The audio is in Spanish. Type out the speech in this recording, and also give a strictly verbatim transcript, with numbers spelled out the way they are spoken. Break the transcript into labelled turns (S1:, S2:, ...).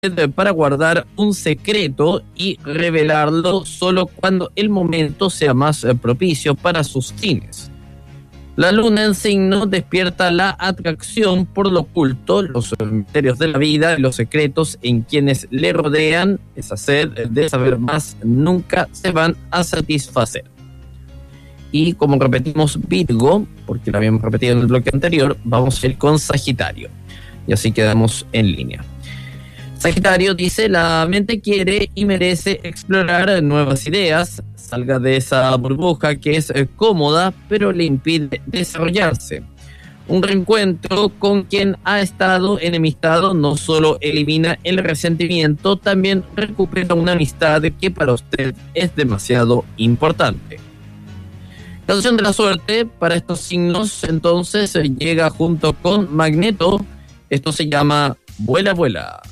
S1: para guardar un secreto y revelarlo solo cuando el momento sea más propicio para sus fines. La luna en signo despierta la atracción por lo oculto, los misterios de la vida y los secretos en quienes le rodean. Esa sed de saber más nunca se van a satisfacer. Y como repetimos Virgo, porque lo habíamos repetido en el bloque anterior, vamos a ir con Sagitario. Y así quedamos en línea. Sagitario dice: la mente quiere y merece explorar nuevas ideas. Salga de esa burbuja que es eh, cómoda, pero le impide desarrollarse. Un reencuentro con quien ha estado enemistado no solo elimina el resentimiento, también recupera una amistad que para usted es demasiado importante. La canción de la suerte para estos signos entonces llega junto con Magneto. Esto se llama Vuela, Vuela.